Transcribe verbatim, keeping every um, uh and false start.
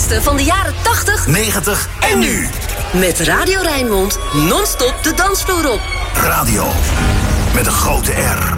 beste van de jaren tachtig, negentig en nu. Met Radio Rijnmond non-stop de dansvloer op. Radio met een grote R.